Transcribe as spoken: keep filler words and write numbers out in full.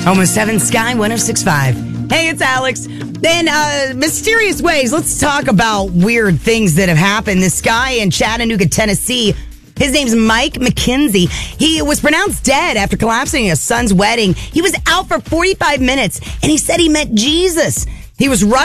Almost seven, Sky one oh six point five. Hey, it's Alex. Then, uh, mysterious ways. Let's talk about weird things that have happened. This guy in Chattanooga, Tennessee, his name's Mike McKenzie. He was pronounced dead after collapsing at his son's wedding. He was out for forty-five minutes, and he said he met Jesus. He was rushed